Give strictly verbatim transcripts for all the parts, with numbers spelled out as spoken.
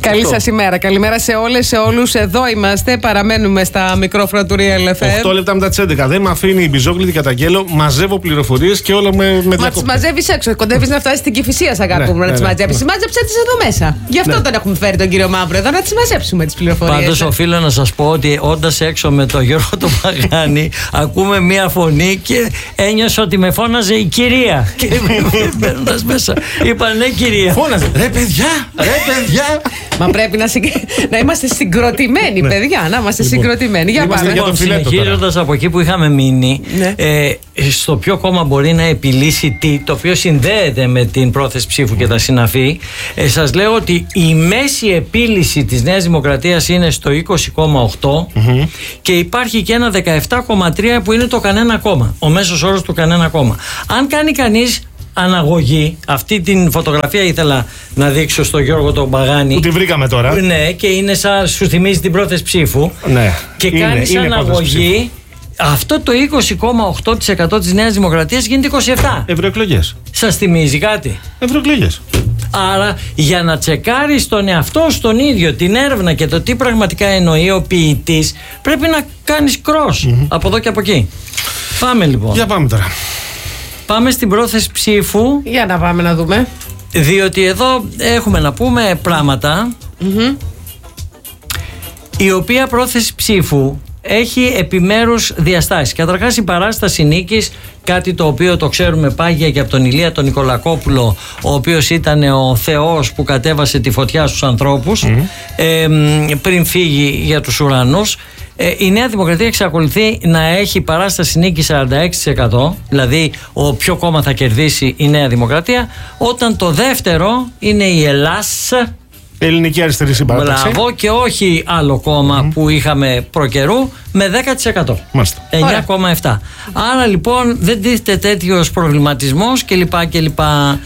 Καλή σας ημέρα. Καλημέρα σε όλες, σε όλους. Εδώ είμαστε. Παραμένουμε στα μικρόφωνα του Real εφ εμ. οκτώ λεπτά μετά τις έντεκα. Δεν με αφήνει η Μπιζόγλητη, καταγγέλλω. Μαζεύω πληροφορίες και όλα με, με διακόπτει. Μα τις μαζεύεις έξω. Κοντεύεις να φτάσεις στην Κηφισία, αγάπη μου, να τις μαζέψεις. Μάζεψε τις εδώ μέσα. Γι' αυτό τον έχουμε φέρει τον κύριο Μαύρο εδώ, να τις μαζέψουμε τις πληροφορίες. Πάντως, οφείλω να σας πω ότι όντας έξω με τον Γιώργο τον Παγάνη, ακούμε μία φωνή και ένιωσα ότι με φώναζε η κυρία. Και μπαίνοντας μέσα, είπα ναι, κυρία. Φώναζε. Ρε παιδιά, ρε παιδιά. Μα πρέπει να, συγκ... να είμαστε συγκροτημένοι, ναι. παιδιά. Να είμαστε λοιπόν, συγκροτημένοι. Για πάμε. Λοιπόν, συνεχίζοντας από εκεί που είχαμε μείνει, ναι. ε, στο ποιο κόμμα μπορεί να επιλύσει τι, το οποίο συνδέεται με την πρόθεση ψήφου και τα συναφή, ε, σας λέω ότι η μέση επίλυση της Νέας Δημοκρατίας είναι στο είκοσι κόμμα οκτώ mm-hmm. και υπάρχει και ένα δεκαεπτά κόμμα τρία που είναι το κανένα κόμμα. Ο μέσος όρος του κανένα κόμμα. Αν κάνει κανείς αναγωγή, αυτή την φωτογραφία ήθελα να δείξω στο Γιώργο τον Παγάνη. Που τη βρήκαμε τώρα. Ναι, και είναι σαν σου θυμίζει την πρόθεση ψήφου. Ναι. Και κάνεις αναγωγή. Αυτό το είκοσι κόμμα οκτώ τοις εκατό της Νέας Δημοκρατίας γίνεται είκοσι επτά τοις εκατό. Ευρωεκλογές. Σας θυμίζει κάτι? Ευρωεκλογές. Άρα για να τσεκάρεις τον εαυτό στον ίδιο, την έρευνα και το τι πραγματικά εννοεί ο ποιητής, πρέπει να κάνεις cross mm-hmm. από εδώ και από εκεί. Πάμε λοιπόν. Για πάμε τώρα. Πάμε στην πρόθεση ψήφου. Για να πάμε να δούμε. Διότι εδώ έχουμε να πούμε πράγματα mm-hmm. η οποία πρόθεση ψήφου έχει επιμέρους διαστάσεις. Καταρχάς η παράσταση νίκης, κάτι το οποίο το ξέρουμε πάγια και από τον Ηλία τον Νικολακόπουλο, ο οποίος ήταν ο Θεός που κατέβασε τη φωτιά στους ανθρώπους mm. ε, πριν φύγει για τους ουρανούς. Ε, η Νέα Δημοκρατία εξακολουθεί να έχει παράσταση νίκη σαράντα έξι τοις εκατό, δηλαδή ο ποιο κόμμα θα κερδίσει η Νέα Δημοκρατία, όταν το δεύτερο είναι η Ελλάς, Ελληνική Αριστερή Συμπαράταξη. Μπράβο, και όχι άλλο κόμμα mm. που είχαμε προκαιρού, με δέκα τοις εκατό. Μάλιστα. εννιά κόμμα επτά. Άρα λοιπόν δεν τίθεται τέτοιος προβληματισμός κλπ. κλπ.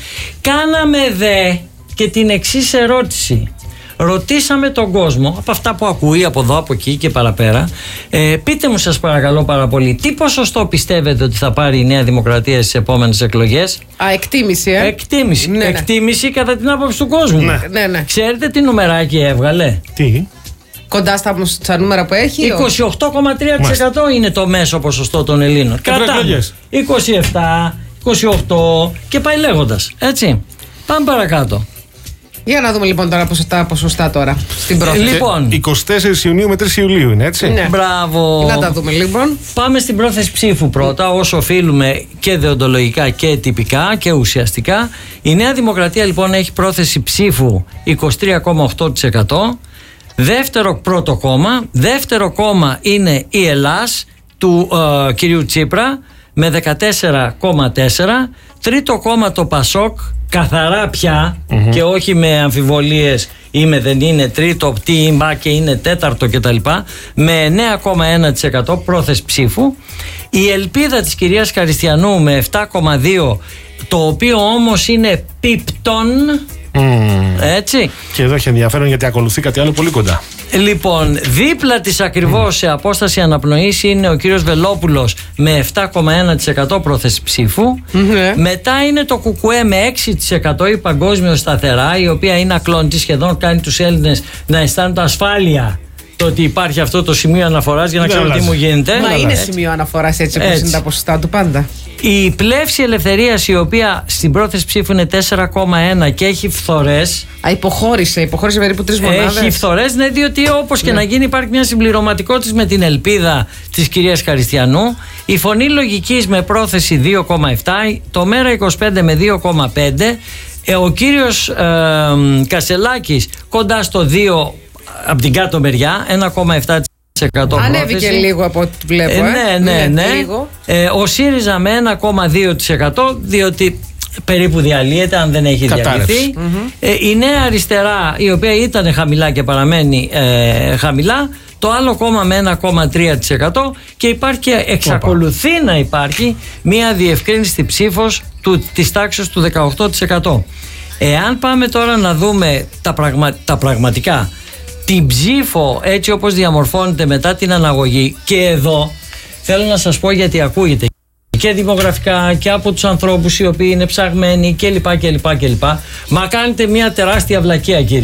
Κάναμε δε και την εξής ερώτηση. Ρωτήσαμε τον κόσμο, από αυτά που ακούει από εδώ, από εκεί και παραπέρα, ε, πείτε μου σας παρακαλώ πάρα πολύ, τι ποσοστό πιστεύετε ότι θα πάρει η Νέα Δημοκρατία στις επόμενες εκλογές? Α, εκτίμηση, ε. Εκτίμηση. Ναι, ναι. Εκτίμηση κατά την άποψη του κόσμου. Ναι. Ναι, ναι. Ξέρετε τι νουμεράκι έβγαλε? Τι? Κοντά στα, στα νούμερα που έχει. είκοσι οκτώ κόμμα τρία τοις εκατό είναι το μέσο ποσοστό των Ελλήνων. Κατά είκοσι επτά, είκοσι οκτώ και πάει λέγοντας. Έτσι. Πάμε παρακάτω. Για να δούμε λοιπόν τώρα τα ποσοστά τώρα στην πρόθεση. Λοιπόν, εικοστή τέσσερις Ιουνίου με τρεις Ιουλίου είναι, έτσι. Ναι. Μπράβο. Να τα δούμε λοιπόν. Πάμε στην πρόθεση ψήφου πρώτα, όσο οφείλουμε και δεοντολογικά και τυπικά και ουσιαστικά. Η Νέα Δημοκρατία λοιπόν έχει πρόθεση ψήφου είκοσι τρία κόμμα οκτώ τοις εκατό. Δεύτερο πρώτο κόμμα. Δεύτερο κόμμα είναι η Ελλάς του ε, κυρίου Τσίπρα με δεκατέσσερα κόμμα τέσσερα. Τρίτο κόμμα το Πασόκ, καθαρά πια mm-hmm. και όχι με αμφιβολίες είμαι δεν είναι, τρίτο τι είμαι και είναι τέταρτο κτλ, με εννέα κόμμα ένα τοις εκατό πρόθεση ψήφου. Η Ελπίδα της κυρίας Χαριστιανού με επτά κόμμα δύο, το οποίο όμως είναι πίπτον. Mm. Έτσι. Και εδώ έχει ενδιαφέρον γιατί ακολουθεί κάτι άλλο πολύ κοντά. Λοιπόν, δίπλα της ακριβώς mm. σε απόσταση αναπνοής είναι ο κύριος Βελόπουλος με επτά κόμμα ένα τοις εκατό πρόθεση ψήφου. Mm-hmm. Μετά είναι το Κουκουέ με έξι τοις εκατό, η Παγκόσμιο Σταθερά, η οποία είναι ακλόνητη, σχεδόν κάνει τους Έλληνες να αισθάνονται ασφάλεια το ότι υπάρχει αυτό το σημείο αναφοράς για να ξέρω τι μου γίνεται. Μα είναι έτσι. Σημείο αναφοράς έτσι όπως είναι τα ποσοστά του πάντα. Η Πλεύση Ελευθερίας, η οποία στην πρόθεση ψήφου είναι τέσσερα κόμμα ένα και έχει φθορές. Α, υποχώρησε, υποχώρησε περίπου τρεις μονάδες. Έχει φθορές, ναι, διότι όπως και ναι. να γίνει υπάρχει μια συμπληρωματικότητα με την Ελπίδα της κυρίας Χαριστιανού. Η Φωνή Λογικής με πρόθεση δύο κόμμα επτά, το Μέρα είκοσι πέντε με δύο κόμμα πέντε, ο κύριος ε, Κασελάκης κοντά στο δύο από την κάτω μεριά, ένα κόμμα επτά τοις εκατό. Ανέβηκε πρόθεση. Λίγο από ό,τι βλέπω. Ε, ναι, ναι, ναι. ναι. Ε, ο ΣΥΡΙΖΑ με ένα κόμμα δύο τοις εκατό, διότι περίπου διαλύεται αν δεν έχει διαλυθεί. Mm-hmm. Ε, η Νέα Αριστερά, η οποία ήταν χαμηλά και παραμένει ε, χαμηλά, το άλλο κόμμα με ένα κόμμα τρία τοις εκατό, και υπάρχει και εξακολουθεί Οπα. να υπάρχει μια διευκρίνηστη ψήφος του, της τάξης του δεκαοκτώ τοις εκατό. Εάν πάμε τώρα να δούμε τα, πραγμα, τα πραγματικά, την ψήφο έτσι όπως διαμορφώνεται μετά την αναγωγή, και εδώ θέλω να σας πω γιατί ακούγεται και δημογραφικά και από τους ανθρώπους οι οποίοι είναι ψαγμένοι κλπ. κλπ, κλπ. Μα κάνετε μια τεράστια βλακεία, κύριοι.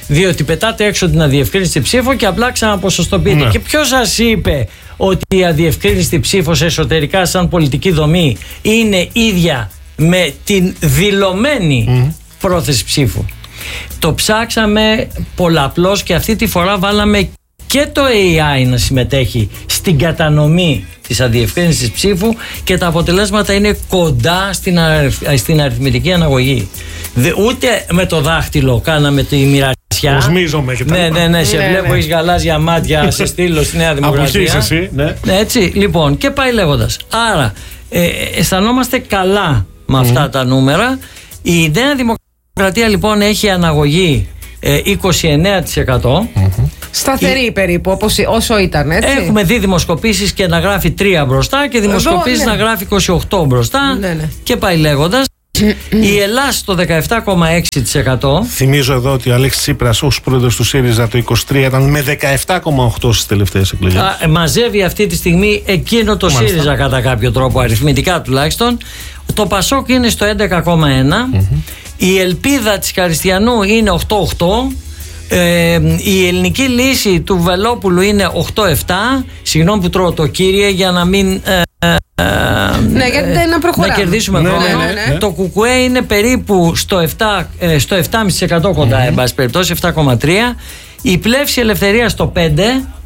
Διότι πετάτε έξω την αδιευκρίνηστη ψήφο και απλά ξαναποσοστοποιείτε. Ναι. Και ποιος σας είπε ότι η αδιευκρίνηστη ψήφος εσωτερικά σαν πολιτική δομή είναι ίδια με την δηλωμένη mm. πρόθεση ψήφου? Το ψάξαμε πολλαπλώς και αυτή τη φορά βάλαμε και το έι άι να συμμετέχει στην κατανομή της αδιευκρίνησης ψήφου και τα αποτελέσματα είναι κοντά στην, αριθ, στην αριθμητική αναγωγή. Δε, ούτε με το δάχτυλο κάναμε τη μοιρασιά. Οσμίζομαι και τα ναι, ναι, ναι, σε βλέπω, έχεις γαλάζια μάτια, σε στείλω στη Νέα Δημοκρατία. εσύ, ναι. ναι. Έτσι, λοιπόν, και πάει λέγοντας. Άρα, ε, αισθανόμαστε καλά με αυτά mm. τα νούμερα. Η Νέα Δημοκρατία λοιπόν έχει αναγωγή ε, είκοσι εννέα τοις εκατό. Mm-hmm. Σταθερή η... περίπου, όπως, όσο ήταν, έτσι. Έχουμε δει δημοσκοπήσεις και να γράφει τρία μπροστά και δημοσκοπήσεις Εδώ, ναι. να γράφει είκοσι οκτώ μπροστά. Ναι, ναι. Και πάει λέγοντας. Η Ελλάδα στο δεκαεπτά κόμμα έξι τοις εκατό. Θυμίζω εδώ ότι ο Αλέξης Τσίπρας ως πρόεδρος του ΣΥΡΙΖΑ το είκοσι τρία ήταν με δεκαεπτά κόμμα οκτώ στις τελευταίες εκλογές. Α, μαζεύει αυτή τη στιγμή εκείνο το Μάλιστα. ΣΥΡΙΖΑ κατά κάποιο τρόπο, αριθμητικά τουλάχιστον. Το ΠΑΣΟΚ είναι στο έντεκα κόμμα ένα. Mm-hmm. Η ελπίδα της Καριστιανού είναι οκτώ κόμμα οκτώ. Ε, η ελληνική λύση του Βελόπουλου είναι οκτώ κόμμα επτά. Συγγνώμη που τρώω το κύριε για να μην ε, ε, ναι, γιατί δεν να προχωράμε. Να κερδίσουμε ναι, χρόνο. Ναι, ναι, ναι. Το Κουκουέ είναι περίπου στο επτά κόμμα πέντε τοις εκατό, στο επτά κόμμα πέντε τοις εκατό κοντά, mm-hmm. εν πάση περιπτώσει, επτά κόμμα τρία. Η Πλεύση Ελευθερία στο πέντε τοις εκατό.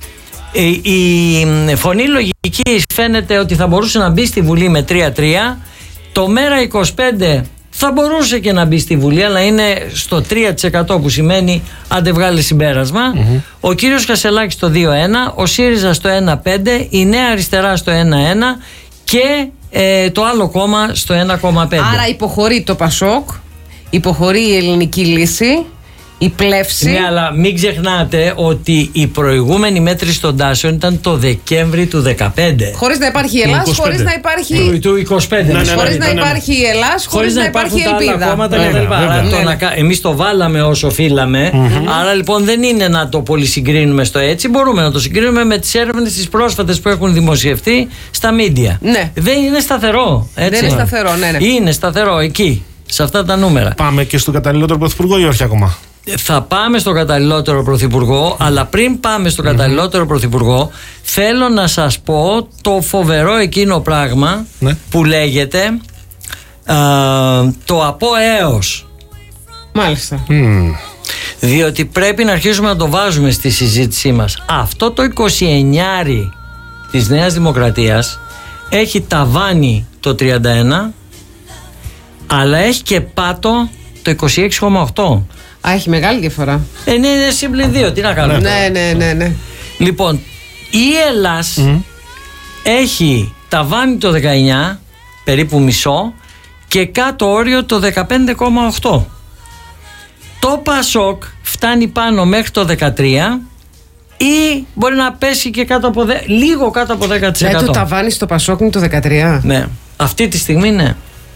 Η Φωνή Λογικής φαίνεται ότι θα μπορούσε να μπει στη Βουλή με τρία κόμμα τρία. Το Μέρα είκοσι πέντε θα μπορούσε και να μπει στη Βουλή, αλλά είναι στο τρία τοις εκατό, που σημαίνει άντε βγάλει συμπέρασμα. Mm-hmm. Ο κύριος Κασελάκης στο δύο κόμμα ένα, ο ΣΥΡΙΖΑ στο ένα κόμμα πέντε, η Νέα Αριστερά στο ένα κόμμα ένα και ε, το άλλο κόμμα στο ένα κόμμα πέντε. Άρα υποχωρεί το ΠΑΣΟΚ, υποχωρεί η Ελληνική Λύση, η Πλεύση. Ναι, αλλά μην ξεχνάτε ότι η προηγούμενη μέτρηση των τάσεων ήταν το Δεκέμβρη του δεκαπέντε. Χωρίς να υπάρχει η Ελλάς, χωρίς να υπάρχει. Του, του είκοσι πέντε. Ναι, ναι, ναι, χωρίς ναι, ναι, ναι. να υπάρχει η Ελλάς, χωρίς να, να υπάρχει η ελπίδα. Τα άλλα κόμματα ναι, κτλ. Ναι, ναι, ναι. Εμείς το βάλαμε όσο οφείλαμε. Mm-hmm. Άρα λοιπόν δεν είναι να το πολύ συγκρίνουμε στο έτσι. Μπορούμε να το συγκρίνουμε με τις έρευνες τις πρόσφατες που έχουν δημοσιευτεί στα media. Ναι. Δεν είναι σταθερό. Έτσι. Δεν είναι σταθερό, ναι, ναι. Είναι σταθερό εκεί, σε αυτά τα νούμερα. Πάμε και στον καταλληλότερο πρωθυπουργό ή όχι ακόμα? Θα πάμε στο καταλληλότερο πρωθυπουργό, αλλά πριν πάμε στο καταλληλότερο πρωθυπουργό, θέλω να σας πω το φοβερό εκείνο πράγμα ναι. που λέγεται α, το από έως. Μάλιστα. Mm. Διότι πρέπει να αρχίσουμε να το βάζουμε στη συζήτησή μας. Αυτό το είκοσι εννιά της Νέας Δημοκρατίας έχει ταβάνι το τριάντα ένα, αλλά έχει και πάτο το είκοσι έξι κόμμα οκτώ. Α, έχει μεγάλη διαφορά. Ε, ναι, είναι σύμπλην δύο. Τι να κάνουμε. Ναι, ναι, ναι, ναι. Λοιπόν, η Ελλάς mm. έχει ταβάνι το δεκαεννιά, περίπου μισό, και κάτω όριο το δεκαπέντε κόμμα οκτώ. Το ΠΑΣΟΚ φτάνει πάνω μέχρι το δεκατρία ή μπορεί να πέσει και κάτω από δε... λίγο κάτω από δέκα τοις εκατό. Ναι, το ταβάνι στο ΠΑΣΟΚ είναι το δεκατρία. Ναι, αυτή τη στιγμή ναι.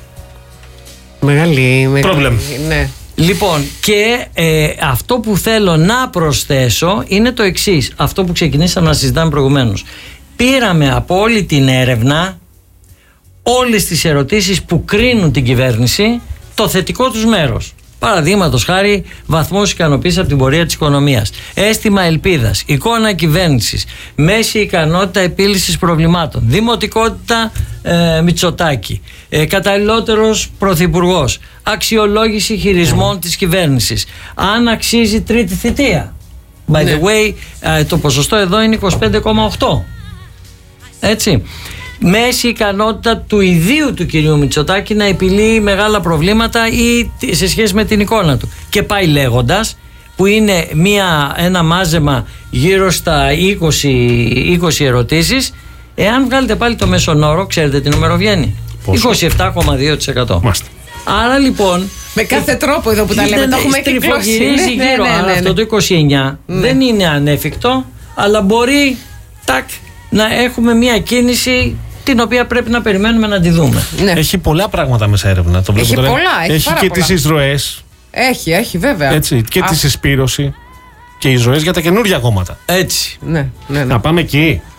Μεγάλη, μεγάλη. Πρόβλημα. Ναι. Λοιπόν, και ε, αυτό που θέλω να προσθέσω είναι το εξής. Αυτό που ξεκινήσαμε να συζητάμε προηγουμένως. Πήραμε από όλη την έρευνα όλες τις ερωτήσεις που κρίνουν την κυβέρνηση το θετικό τους μέρος. Παραδείγματος χάρη, βαθμός ικανοποίησης από την πορεία της οικονομίας, αίσθημα ελπίδας, εικόνα κυβέρνησης, μέση ικανότητα επίλυσης προβλημάτων, δημοτικότητα ε, Μητσοτάκη, ε, καταλληλότερος πρωθυπουργός, αξιολόγηση χειρισμών mm. της κυβέρνησης, αν αξίζει τρίτη θητεία. By the way, ε, το ποσοστό εδώ είναι είκοσι πέντε κόμμα οκτώ. Έτσι. Μέση ικανότητα του ιδίου του κυρίου Μητσοτάκη να επιλύει μεγάλα προβλήματα ή σε σχέση με την εικόνα του. Και πάει λέγοντας, που είναι μια, ένα μάζεμα γύρω στα είκοσι, είκοσι ερωτήσεις. Εάν βγάλετε πάλι το μέσον όρο, ξέρετε τι νούμερο βγαίνει? είκοσι επτά κόμμα δύο τοις εκατό. Μάστε. Άρα λοιπόν, με κάθε τρόπο εδώ που τα λέμε, το έχουμε κυκλώσει. Στριφογυρίζει γύρω, ναι, ναι, ναι, ναι. Αυτό το είκοσι εννιά ναι. δεν είναι ανέφικτο, αλλά μπορεί τάκ, να έχουμε μια κίνηση την οποία πρέπει να περιμένουμε να τη δούμε. Ναι. Έχει πολλά πράγματα μέσα έρευνα. Το έχει τώρα. πολλά, έχει, έχει πάρα και πολλά. τις εισρωές. Έχει, έχει βέβαια. Έτσι, και Α. τη συσπήρωση και οι εισρωές για τα καινούργια κόμματα. Έτσι. Ναι, ναι, ναι. Να πάμε εκεί.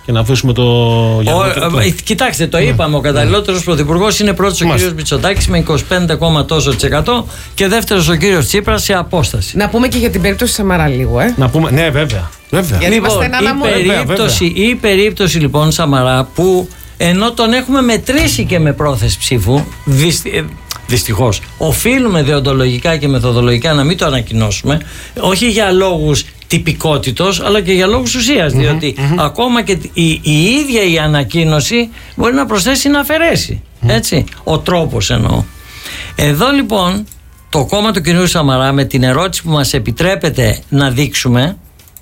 και να αφήσουμε το Γιάννη. Ε, κοιτάξτε, το είπαμε, ναι. Ο καταλληλότερος ναι. Πρωθυπουργός είναι πρώτος ο κύριος Μητσοτάκης με είκοσι πέντε τόσο τοις εκατό και δεύτερος ο κύριος Τσίπρας σε απόσταση. Να πούμε και για την περίπτωση Σαμαρά λίγο, ε. Να πούμε, ναι, βέβαια. βέβαια. Γιατί λοιπόν, είμαστε ένα η, περίπτωση, βέβαια. η περίπτωση λοιπόν Σαμαρά που ενώ τον έχουμε μετρήσει και με πρόθεση ψήφου, δυσ, δυστυχώς οφείλουμε δεοντολογικά και μεθοδολογικά να μην το ανακοινώσουμε, όχι για λόγους τυπικότητος αλλά και για λόγους ουσίας, mm-hmm, διότι mm-hmm. ακόμα και η, η ίδια η ανακοίνωση μπορεί να προσθέσει να αφαιρέσει, mm-hmm. έτσι, ο τρόπος εννοώ. Εδώ λοιπόν το κόμμα του κ. Σαμαρά με την ερώτηση που μας επιτρέπεται να δείξουμε,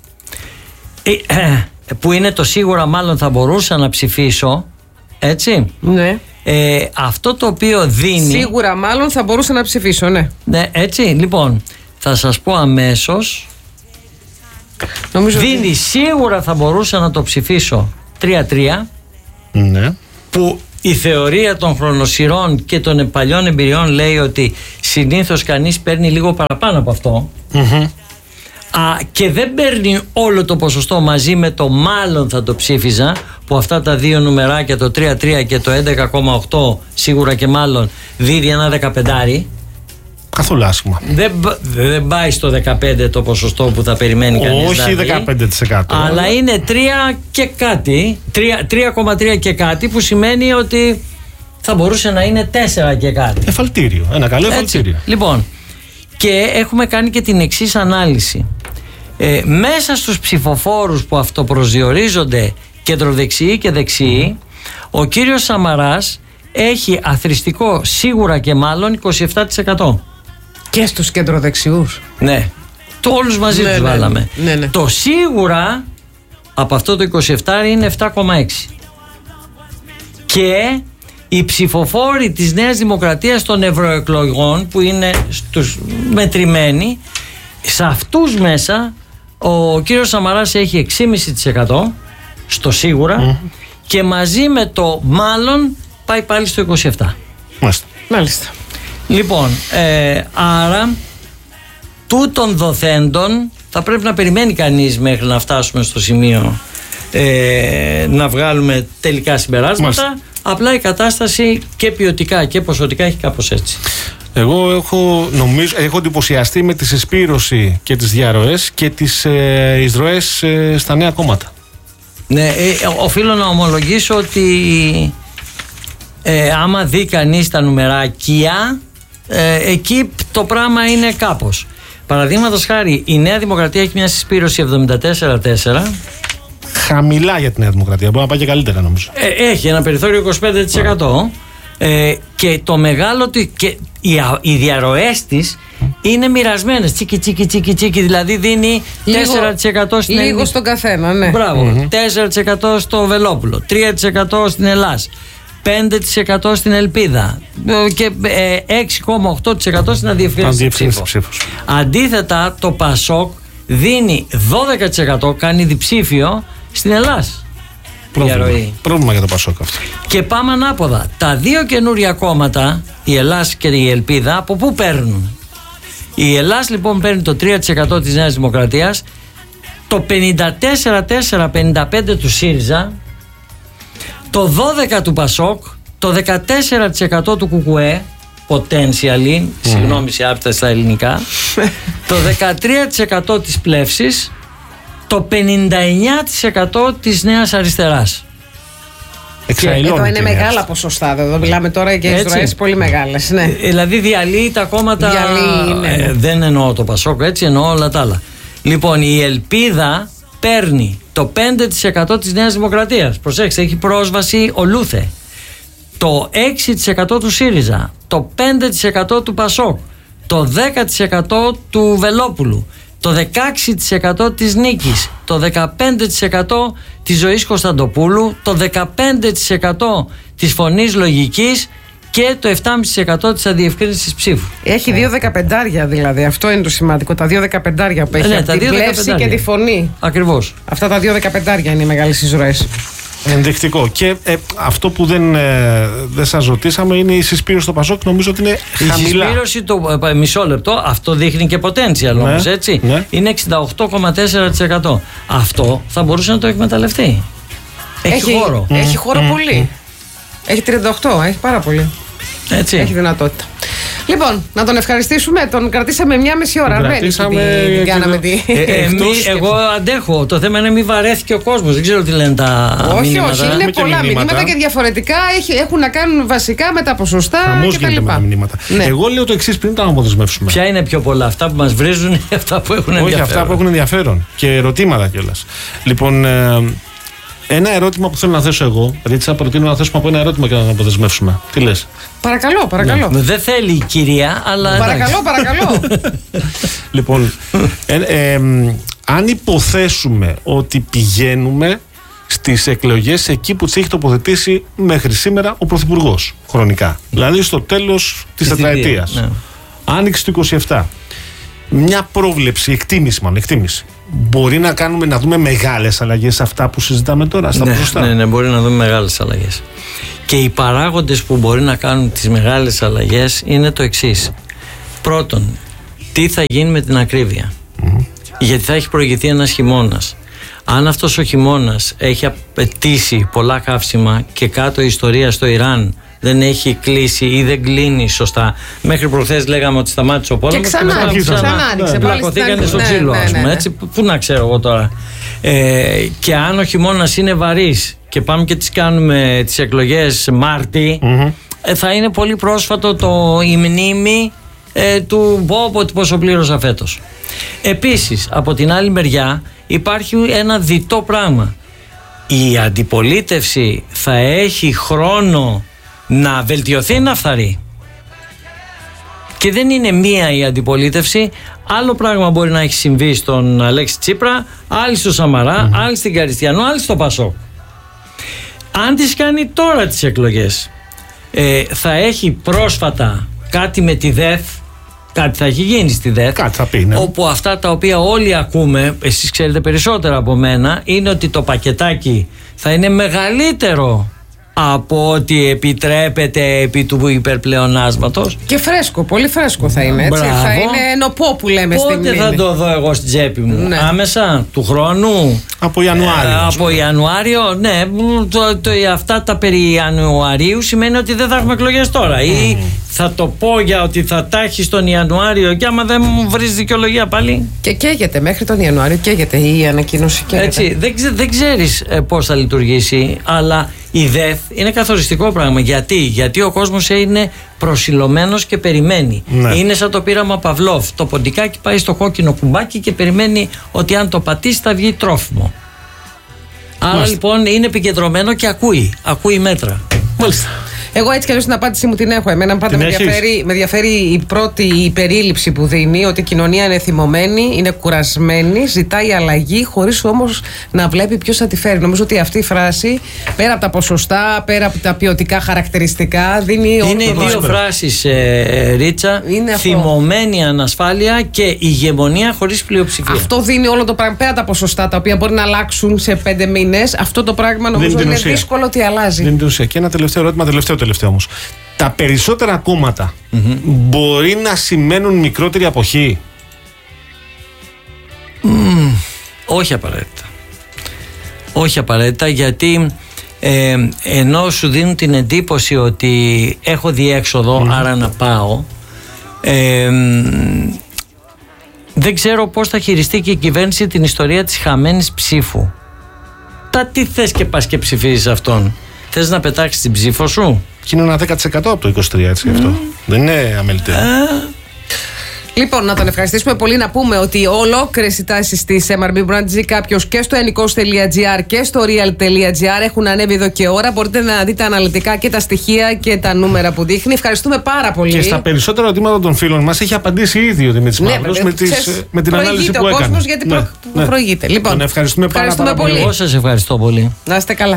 που είναι το σίγουρα μάλλον θα μπορούσα να ψηφίσω, έτσι, ναι. ε, αυτό το οποίο δίνει σίγουρα μάλλον θα μπορούσα να ψηφίσω, ναι, ναι έτσι, λοιπόν θα σας πω αμέσως. Νομίζω δίνει ότι... σίγουρα θα μπορούσα να το ψηφίσω τρία τρία, ναι. που η θεωρία των χρονοσυρών και των παλιών εμπειριών λέει ότι συνήθως κανείς παίρνει λίγο παραπάνω από αυτό, mm-hmm. Α, και δεν παίρνει όλο το ποσοστό μαζί με το μάλλον θα το ψήφιζα, που αυτά τα δύο νουμεράκια, το τρία τρία και το έντεκα κόμμα οκτώ σίγουρα και μάλλον δίδει ένα δεκαπεντάρι. Καθόλου άσχημα. Δεν, δεν πάει στο δεκαπέντε το ποσοστό που θα περιμένει κανείς. Όχι να δεκαπέντε τοις εκατό. Αλλά είναι τρία και κάτι, τρία κόμμα τρία και κάτι, που σημαίνει ότι θα μπορούσε να είναι τέσσερα και κάτι. Εφαλτήριο, ένα καλό εφαλτήριο. Λοιπόν, και έχουμε κάνει και την εξής ανάλυση. Ε, μέσα στους ψηφοφόρους που αυτοπροσδιορίζονται κεντροδεξιοί και δεξιοί, ο κύριος Σαμαράς έχει αθροιστικό σίγουρα και μάλλον είκοσι επτά τοις εκατό. Και στους κεντροδεξιούς. Ναι, το όλους μαζί ναι, τους ναι, βάλαμε. Ναι, ναι. Το σίγουρα από αυτό το είκοσι επτά είναι επτά κόμμα έξι. Και οι ψηφοφόροι της Νέας Δημοκρατίας των ευρωεκλογών, που είναι στους μετρημένοι, σε αυτούς μέσα ο κύριος Σαμαράς έχει έξι κόμμα πέντε τοις εκατό στο σίγουρα, mm. και μαζί με το μάλλον πάει πάλι στο είκοσι επτά. Μάλιστα. Μάλιστα. Λοιπόν, ε, άρα τούτων δοθέντων θα πρέπει να περιμένει κανείς μέχρι να φτάσουμε στο σημείο ε, να βγάλουμε τελικά συμπεράσματα. Μάλιστα. Απλά η κατάσταση και ποιοτικά και ποσοτικά έχει κάπως έτσι. Εγώ έχω, νομίζω, έχω εντυπωσιαστεί με τη συσπήρωση και τις διαρροές και τις ε, εισρωές ε, στα νέα κόμματα. Ναι, ε, οφείλω να ομολογήσω ότι ε, άμα δει κανείς τα νουμεράκια, ε, εκεί το πράγμα είναι κάπως. Παραδείγματος χάρη, η Νέα Δημοκρατία έχει μια συσπήρωση εβδομήντα τέσσερα τέσσερα. Χαμηλά για τη Νέα Δημοκρατία, μπορεί να πάει και καλύτερα νομίζω. Ε, έχει ένα περιθώριο είκοσι πέντε τοις εκατό. Ε, και το μεγάλο του, και οι, οι διαρροές της είναι μοιρασμένες, τσίκι τσίκι τσίκι τσίκι, δηλαδή δίνει λίγο, τέσσερα τοις εκατό στην λίγο Ελλ... στον καθένα, ναι. Μπράβο, mm-hmm. τέσσερα τοις εκατό στο Βελόπουλο, τρία τοις εκατό στην Ελλάς, πέντε τοις εκατό στην Ελπίδα και ε, έξι κόμμα οκτώ τοις εκατό στην αδιευκρίνηστη ψήφο. Αντίθετα, το Πασόκ δίνει δώδεκα τοις εκατό, κάνει διψήφιο στην Ελλάς. Πρόβλημα. Πρόβλημα για το Πασόκ αυτό. Και πάμε ανάποδα. Τα δύο καινούρια κόμματα, η Ελλάς και η Ελπίδα, από πού παίρνουν? Η Ελλάς λοιπόν παίρνει το τρία τοις εκατό της Νέας Δημοκρατίας, το πενήντα τέσσερα τέσσερα πενήντα πέντε του ΣΥΡΙΖΑ, το δώδεκα τοις εκατό του Πασόκ, το δεκατέσσερα τοις εκατό του Κουκουέ, potentially, mm. συγγνώμη σε άπτα στα ελληνικά, το δεκατρία τοις εκατό της Πλεύσης, το πενήντα εννέα τοις εκατό της Νέας Αριστεράς. Εδώ είναι μεγάλα ποσοστά. Εδώ μιλάμε τώρα για εισρωές πολύ μεγάλες. Ναι. Δηλαδή διαλύει τα κόμματα. Διαλύει, ναι, ναι. Ε, δεν εννοώ το Πασόκ, έτσι εννοώ όλα τα άλλα. Λοιπόν, η Ελπίδα παίρνει το πέντε τοις εκατό της Νέας Δημοκρατίας. Προσέξτε, έχει πρόσβαση ο Λούθε. Το έξι τοις εκατό του ΣΥΡΙΖΑ. Το πέντε τοις εκατό του Πασόκ. Το δέκα τοις εκατό του Βελόπουλου. Το δεκαέξι τοις εκατό της Νίκης, το δεκαπέντε τοις εκατό της Ζωής Κωνσταντοπούλου, το δεκαπέντε τοις εκατό της Φωνής Λογικής και το επτά κόμμα πέντε τοις εκατό της αδιευκρίνησης ψήφου. Έχει δύο δεκαπεντάρια δηλαδή, αυτό είναι το σημαντικό, τα δύο δεκαπεντάρια που έχει, ναι, την Πλεύση και τη Φωνή. Ακριβώς. Αυτά τα δύο δεκαπεντάρια είναι οι μεγάλες εισρωές. Ενδεικτικό. Και ε, αυτό που δεν, ε, δεν σας ρωτήσαμε είναι η συσπήρωση στο Πασόκ. Νομίζω ότι είναι χαμηλά. Η συσπήρωση, το ε, μισό λεπτό, αυτό δείχνει και potential όμως, ναι, έτσι. Ναι. Είναι εξήντα οκτώ κόμμα τέσσερα τοις εκατό. Αυτό θα μπορούσε να το εκμεταλλευτεί. Έχει, έχει χώρο. Έχει χώρο mm. πολύ. Mm. Έχει τριάντα οκτώ, έχει πάρα πολύ. Έτσι. Έχει δυνατότητα. Λοιπόν, να τον ευχαριστήσουμε. Τον κρατήσαμε μια μισή ώρα. Τον κρατήσαμε. Την κάναμε τη... ε, ε, μη, εγώ αντέχω. Το θέμα είναι μην βαρέθηκε ο κόσμος. Δεν ξέρω τι λένε τα όχι, μηνύματα. Όχι, όχι. Είναι πολλά μηνύματα. μηνύματα και διαφορετικά. Έχουν να κάνουν βασικά με τα ποσοστά κτλ. Ναι. Εγώ λέω το εξής πριν τα αποδεσμεύσουμε. Ποια είναι πιο πολλά, αυτά που μας βρίζουν ή αυτά που έχουν ενδιαφέρον? Όχι, αυτά που έχουν ενδιαφέρον. Και ερωτήματα κιόλας. Λοιπόν. Ε, Ένα ερώτημα που θέλω να θέσω εγώ, Ρίτσα, προτείνω να θέσουμε από ένα ερώτημα και να αποδεσμεύσουμε. Τι λες? Παρακαλώ, παρακαλώ. Ναι. Δεν θέλει η κυρία, αλλά. Παρακαλώ, παρακαλώ. Λοιπόν, ε, ε, ε, αν υποθέσουμε ότι πηγαίνουμε στις εκλογές εκεί που τις έχει τοποθετήσει μέχρι σήμερα ο Πρωθυπουργός χρονικά. Δηλαδή στο τέλος της τετραετίας. Ναι. Άνοιξη του είκοσι επτά. Μια πρόβλεψη, εκτίμηση μάλλον, εκτίμηση. Μπορεί να κάνουμε, να δούμε μεγάλες αλλαγές σε αυτά που συζητάμε τώρα, στα ναι, ποσοστά. Ναι, ναι, μπορεί να δούμε μεγάλες αλλαγές. Και οι παράγοντες που μπορεί να κάνουν τις μεγάλες αλλαγές είναι το εξής. Πρώτον, τι θα γίνει με την ακρίβεια. Mm-hmm. Γιατί θα έχει προηγηθεί ένας χειμώνας. Αν αυτός ο χειμώνας έχει απαιτήσει πολλά καύσιμα και κάτω η ιστορία στο Ιράν δεν έχει κλείσει ή δεν κλείνει σωστά. Μέχρι προχθές λέγαμε ότι σταμάτησε ο πόλεμος και ξανά άνοιξε. Πλακωθήκανε στο ξύλο, ας πούμε, έτσι. Πού να ξέρω εγώ τώρα. Ε, και αν ο χειμώνας είναι βαρύς και πάμε και τις κάνουμε τις εκλογές Μάρτι, mm-hmm. ε, θα είναι πολύ πρόσφατο το η μνήμη ε, του Μπόμπο ότι πόσο πλήρωσα φέτος. Επίσης, από την άλλη μεριά υπάρχει ένα διτό πράγμα. Η αντιπολίτευση θα έχει χρόνο να βελτιωθεί ή να φθαρεί. Και δεν είναι μία η αντιπολίτευση. Άλλο πράγμα μπορεί να έχει συμβεί στον Αλέξη Τσίπρα, άλλη στο Σαμαρά, mm-hmm. άλλη στην Καριστιανό, άλλη στο Πασόκ. Αν τις κάνει τώρα τις εκλογές, ε, θα έχει πρόσφατα κάτι με τη ΔΕΘ. Κάτι θα έχει γίνει στη ΔΕΘ. Κάτι θα πει, ναι. Όπου αυτά τα οποία όλοι ακούμε, εσείς ξέρετε περισσότερα από μένα, είναι ότι το πακετάκι θα είναι μεγαλύτερο από ό,τι επιτρέπεται επί του υπερπλεονάσματος. Και φρέσκο, πολύ φρέσκο θα είναι, έτσι. Μπράβο. Θα είναι νοπό που λέμε στην Πότε θα το δω εγώ στην τσέπη μου? Ναι. Άμεσα του χρόνου? Από Ιανουάριο. Ε, από Ιανουάριο, ναι. Το, το, αυτά τα περί Ιανουαρίου σημαίνει ότι δεν θα έχουμε εκλογές τώρα. Mm. Ή θα το πω για ότι θα τα έχει τον Ιανουάριο και άμα δεν μου βρεις δικαιολογία πάλι. Και καίγεται μέχρι τον Ιανουάριο, καίγεται η ανακοίνωση. Καίγεται. Έτσι, δεν, ξε, δεν ξέρεις ε, πώς θα λειτουργήσει, αλλά η ΔΕΘ είναι καθοριστικό πράγμα. Γιατί, Γιατί ο κόσμος είναι προσιλωμένος και περιμένει. Ναι. Είναι σαν το πείραμα Παυλόφ. Το ποντικάκι πάει στο κόκκινο κουμπάκι και περιμένει ότι αν το πατήσει θα βγει τρόφιμο. Άρα Μάλιστα. λοιπόν είναι επικεντρωμένο και ακούει. Ακούει μέτρα. Μάλιστα. Εγώ έτσι κι αλλιώς την απάντησή μου την έχω. Εμένα πάντα με ενδιαφέρει, με ενδιαφέρει η πρώτη η περίληψη που δίνει, ότι η κοινωνία είναι θυμωμένη, είναι κουρασμένη, ζητάει αλλαγή, χωρίς όμως να βλέπει ποιος θα τη φέρει. Νομίζω ότι αυτή η φράση, πέρα από τα ποσοστά, πέρα από τα ποιοτικά χαρακτηριστικά, δίνει. Είναι οι δύο φράσεις, ε, Ρίτσα. Είναι θυμωμένη ανασφάλεια και ηγεμονία χωρίς πλειοψηφία. Αυτό δίνει όλο το πράγμα. Πέρα από τα ποσοστά, τα οποία μπορεί να αλλάξουν σε πέντε μήνες, αυτό το πράγμα νομίζω είναι δύσκολο ότι αλλάζει. Δεν είναι ουσία. Και ένα τελευταίο ερώτημα, τελευταίο. τελευταίο όμως. Τα περισσότερα κόμματα mm-hmm. μπορεί να σημαίνουν μικρότερη αποχή? Mm, όχι απαραίτητα. Όχι απαραίτητα, γιατί ε, ενώ σου δίνουν την εντύπωση ότι έχω διέξοδο, mm-hmm. άρα να πάω, ε, δεν ξέρω πώς θα χειριστεί και η κυβέρνηση την ιστορία της χαμένης ψήφου. Τα τι θες και πας και ψηφίζεις αυτόν? Θες να πετάξεις την ψήφο σου? Και είναι ένα δέκα τοις εκατό από το είκοσι τρία, έτσι, mm. αυτό. Δεν είναι αμεληταίο. Uh. Λοιπόν, να τον ευχαριστήσουμε πολύ. Να πούμε ότι ολόκληρες οι τάσεις της εμ αρ μπι μπορεί να τις δει κάποιος και στο ενικός τελεία τζι άρ και στο real τελεία τζι άρ. Έχουν ανέβει εδώ και ώρα. Μπορείτε να δείτε αναλυτικά και τα στοιχεία και τα νούμερα που δείχνει. Ευχαριστούμε πάρα πολύ. Και στα περισσότερα ερωτήματα των φίλων μας έχει απαντήσει ήδη ο Δημήτρης ναι, Μαύρος με, με την ανάλυση που έκανε. Ο κόσμος γιατί ναι, προ... ναι. προηγείται. Λοιπόν, τον ευχαριστούμε, ευχαριστούμε πάρα, πάρα πολύ. Εγώ σας ευχαριστώ πολύ. Να είστε καλά.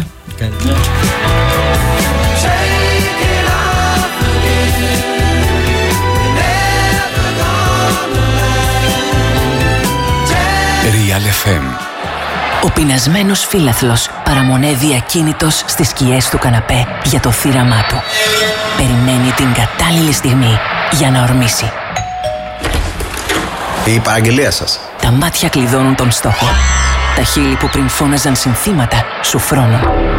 εφ εμ. Ο πεινασμένος φίλαθλος παραμονεύει ακίνητος στις σκιές του καναπέ για το θύραμά του. Περιμένει την κατάλληλη στιγμή για να ορμήσει. Η παραγγελία σας. Τα μάτια κλειδώνουν τον στόχο. Τα χείλη που πριν φώναζαν συνθήματα σου φρώνουν.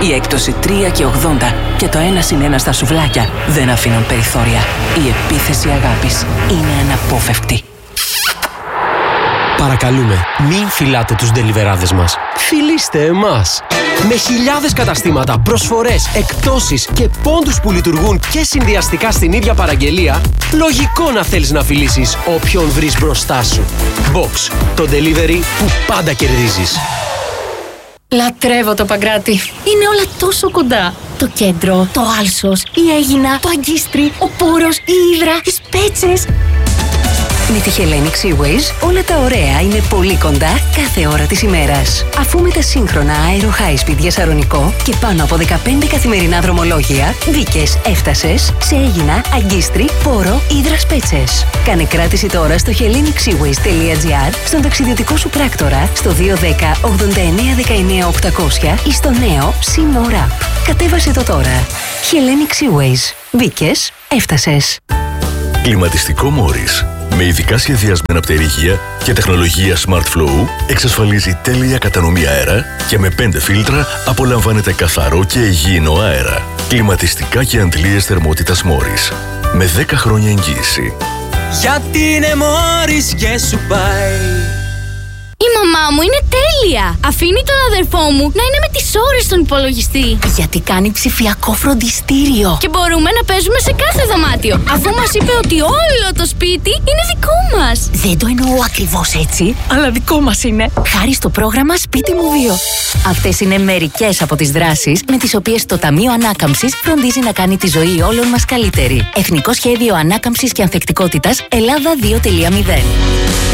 Η έκπτωση τρία και ογδόντα και το ένα συν ένα στα σουβλάκια δεν αφήνουν περιθώρια. Η επίθεση αγάπης είναι αναπόφευκτη. Παρακαλούμε, μην φυλάτε τους ντελιβεράδες μας. Φιλήστε εμάς. Με χιλιάδες καταστήματα, προσφορές, εκπτώσεις και πόντους που λειτουργούν και συνδυαστικά στην ίδια παραγγελία, λογικό να θέλεις να φιλήσεις όποιον βρεις μπροστά σου. Box, το delivery που πάντα κερδίζεις. Λατρεύω το Παγκράτη. Είναι όλα τόσο κοντά. Το κέντρο, το Άλσος, η Αίγινα, το Αγκίστρι, ο Πόρος, η Ύδρα, οι Σπέτσες. Με τη Hellenic Seaways όλα τα ωραία είναι πολύ κοντά κάθε ώρα της ημέρας. Αφού με τα σύγχρονα Aero High Speed για Σαρονικό και πάνω από δεκαπέντε καθημερινά δρομολόγια, μπήκες, έφτασες σε Αίγινα, Αγκίστρι, Πόρο, Ύδρα, Σπέτσες. Κάνε κράτηση τώρα στο hellenic seaways τελεία gr, στον ταξιδιωτικό σου πράκτορα, στο δύο ένα μηδέν ογδόντα εννέα δεκαεννέα οκτακόσια ή στο νέο SeaMore App. Κατέβασε το τώρα. Hellenic Seaways. Μπήκες, έφτασες. Κλιματιστικό Μόρις. Με ειδικά σχεδιασμένα πτερίγια και τεχνολογία Smart Flow εξασφαλίζει τέλεια κατανομή αέρα και με πέντε φίλτρα απολαμβάνετε καθαρό και υγιεινό αέρα. Κλιματιστικά και αντλίες θερμότητας Μόρις. Με δέκα χρόνια εγγύηση. Γιατί είναι Μόρις και σου πάει. Η μαμά μου είναι τέλεια! Αφήνει τον αδερφό μου να είναι με τις ώρες στον υπολογιστή. Γιατί κάνει ψηφιακό φροντιστήριο. Και μπορούμε να παίζουμε σε κάθε δωμάτιο. Αφού μας είπε ότι όλο το σπίτι είναι δικό μας. Δεν το εννοώ ακριβώς έτσι, αλλά δικό μας είναι. Χάρη στο πρόγραμμα Σπίτι μου δύο. Αυτές είναι μερικές από τις δράσεις με τις οποίες το Ταμείο Ανάκαμψης φροντίζει να κάνει τη ζωή όλων μας καλύτερη. Εθνικό Σχέδιο Ανάκαμψης και Ανθεκτικότητας Ελλάδα δύο τελεία μηδέν.